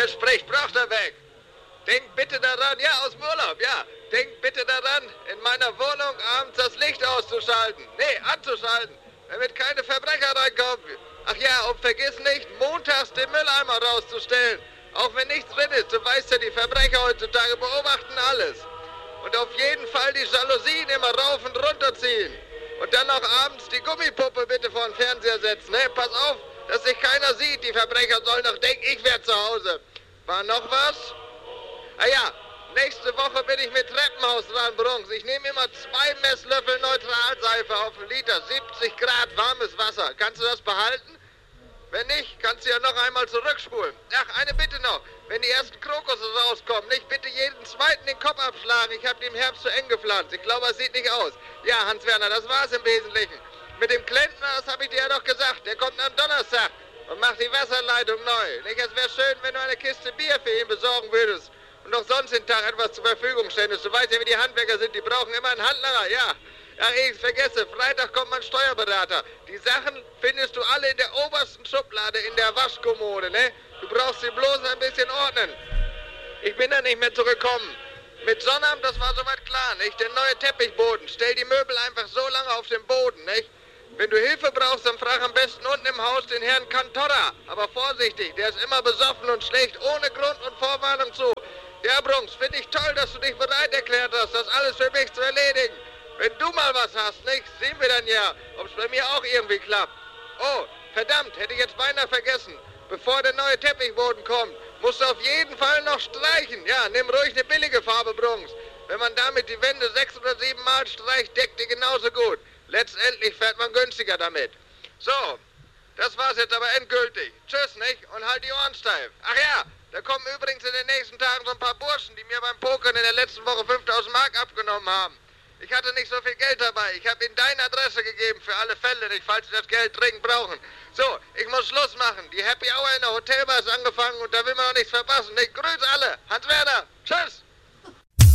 hier spricht, braucht er weg. Denkt bitte daran, ja, aus dem Urlaub, ja. Denkt bitte daran, in meiner Wohnung abends das Licht auszuschalten. Nee, anzuschalten, damit keine Verbrecher reinkommen. Ach ja, und vergiss nicht, montags den Mülleimer rauszustellen. Auch wenn nichts drin ist, du weißt ja, die Verbrecher heutzutage beobachten alles. Und auf jeden Fall die Jalousien immer rauf und runter ziehen. Und dann auch abends die Gummipuppe bitte vor den Fernseher setzen, ne? Pass auf, dass sich keiner sieht. Die Verbrecher sollen doch denken, ich wäre zu Hause. War noch was? Ah ja, nächste Woche bin ich mit Treppenhaus dran, Bronx. Ich nehme immer 2 Messlöffel Neutralseife auf einen Liter, 70 Grad warmes Wasser. Kannst du das behalten? Wenn nicht, kannst du ja noch einmal zurückspulen. Ach, eine Bitte noch. Wenn die ersten Krokusse rauskommen, nicht bitte jeden zweiten den Kopf abschlagen. Ich habe die im Herbst zu eng gepflanzt. Ich glaube, es sieht nicht aus. Ja, Hans-Werner, das war's im Wesentlichen. Mit dem Klempner, das habe ich dir ja doch gesagt. Der kommt am Donnerstag und macht die Wasserleitung neu. Nicht, es wäre schön, wenn du eine Kiste Bier für ihn besorgen würdest. Und auch sonst den Tag etwas zur Verfügung ständest. Du weißt ja, wie die Handwerker sind. Die brauchen immer einen Handlanger, ja. Ach, ich vergesse, Freitag kommt mein Steuerberater. Die Sachen findest du alle in der obersten Schublade in der Waschkommode, ne? Du brauchst sie bloß ein bisschen ordnen. Ich bin da nicht mehr zurückgekommen. Mit Sonnabend, das war soweit klar, nicht? Der neue Teppichboden. Stell die Möbel einfach so lange auf den Boden, nicht? Wenn du Hilfe brauchst, dann frag am besten unten im Haus den Herrn Cantorra. Aber vorsichtig, der ist immer besoffen und schlägt ohne Grund und Vorwarnung zu. Ja, Brunks, finde ich toll, dass du dich bereit erklärt hast, das alles für mich zu erledigen. Wenn du mal was hast, nicht? Sehen wir dann ja, ob es bei mir auch irgendwie klappt. Oh, verdammt, hätte ich jetzt beinahe vergessen. Bevor der neue Teppichboden kommt, musst du auf jeden Fall noch streichen. Ja, nimm ruhig eine billige Farbe, Brunks. Wenn man damit die Wände 6 oder 7 Mal streicht, deckt die genauso gut. Letztendlich fährt man günstiger damit. So, das war's jetzt aber endgültig. Tschüss, nicht? Und halt die Ohren steif. Ach ja, da kommen übrigens in den nächsten Tagen so ein paar Burschen, die mir beim Pokern in der letzten Woche 5.000 Mark abgenommen haben. Ich hatte nicht so viel Geld dabei. Ich habe ihnen deine Adresse gegeben für alle Fälle, nicht, falls sie das Geld dringend brauchen. So, ich muss Schluss machen. Die Happy Hour in der Hotelbar ist angefangen und da will man noch nichts verpassen. Ich grüße alle. Hans-Werner. Tschüss.